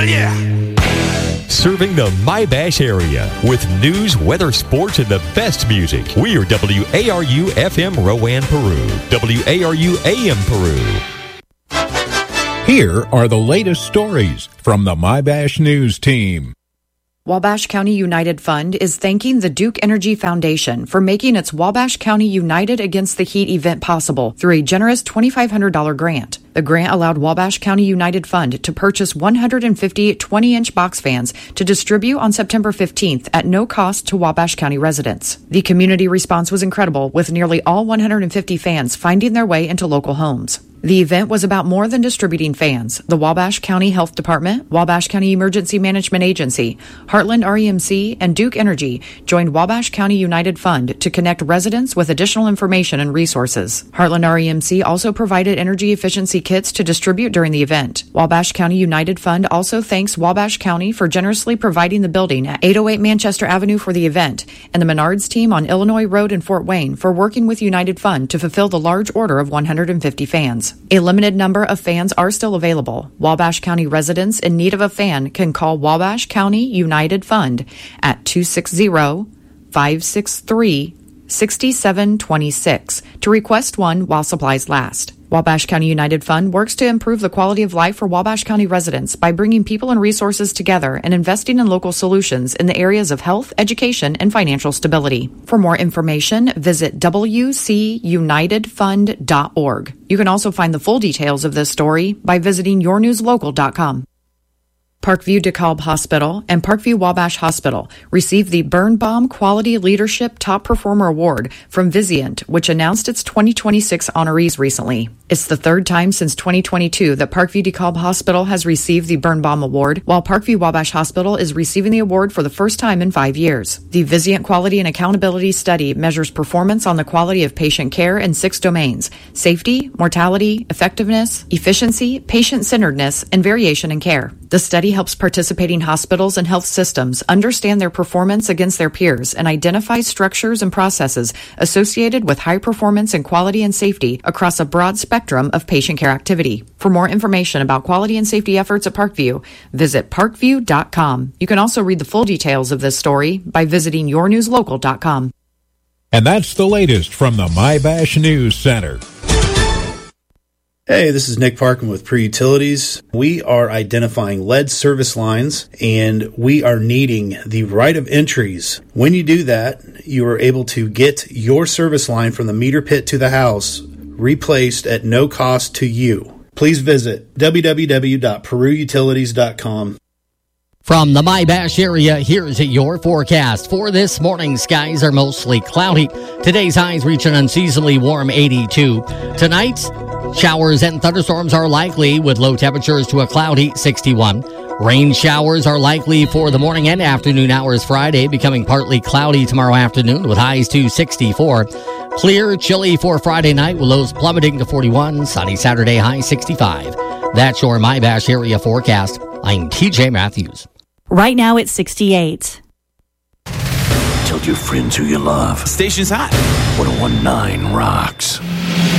Yeah. Serving the MyBash area with news, weather, sports, and the best music. We are WARU FM Rowan, Peru. WARU AM Peru. Here are the latest stories from the MyBash News team. Wabash County United Fund is thanking the Duke Energy Foundation for making its Wabash County United Against the Heat event possible through a generous $2,500 grant. The grant allowed Wabash County United Fund to purchase 150 20-inch box fans to distribute on September 15th at no cost to Wabash County residents. The community response was incredible, with nearly all 150 fans finding their way into local homes. The event was about more than distributing fans. The Wabash County Health Department, Wabash County Emergency Management Agency, Heartland REMC, and Duke Energy joined Wabash County United Fund to connect residents with additional information and resources. Heartland REMC also provided energy efficiency kits to distribute during the event. Wabash County United Fund also thanks Wabash County for generously providing the building at 808 Manchester Avenue for the event, and the Menards team on Illinois Road in Fort Wayne for working with United Fund to fulfill the large order of 150 fans. A limited number of fans are still available. Wabash County residents in need of a fan can call Wabash County United Fund at 260-563-6726 to request one while supplies last. Wabash County United Fund works to improve the quality of life for Wabash County residents by bringing people and resources together and investing in local solutions in the areas of health, education, and financial stability. For more information, visit wcunitedfund.org. You can also find the full details of this story by visiting yournewslocal.com. Parkview DeKalb Hospital and Parkview Wabash Hospital received the Birnbaum Quality Leadership Top Performer Award from Vizient, which announced its 2026 honorees recently. It's the third time since 2022 that Parkview DeKalb Hospital has received the Birnbaum Award, while Parkview Wabash Hospital is receiving the award for the first time in 5 years. The Vizient Quality and Accountability Study measures performance on the quality of patient care in 6 domains: safety, mortality, effectiveness, efficiency, patient-centeredness, and variation in care. The study helps participating hospitals and health systems understand their performance against their peers and identify structures and processes associated with high performance in quality and safety across a broad spectrum of patient care activity. For more information about quality and safety efforts at Parkview, visit parkview.com. You can also read the full details of this story by visiting yournewslocal.com. And that's the latest from the MyBash News Center. Hey, this is Nick Parkin with Peru Utilities. We are identifying lead service lines, and we are needing the right of entries. When you do that, you are able to get your service line from the meter pit to the house replaced at no cost to you. Please visit www.peruutilities.com. From the MyBash area, here's your forecast. For this morning, skies are mostly cloudy. Today's highs reach an unseasonably warm 82. Tonight, showers and thunderstorms are likely with low temperatures to a cloudy 61. Rain showers are likely for the morning and afternoon hours Friday, becoming partly cloudy tomorrow afternoon with highs to 64. Clear, chilly for Friday night with lows plummeting to 41. Sunny Saturday, high 65. That's your MyBash area forecast. I'm TJ Matthews. Right now it's 68. Tell your friends who you love. Station's hot. 1019 rocks.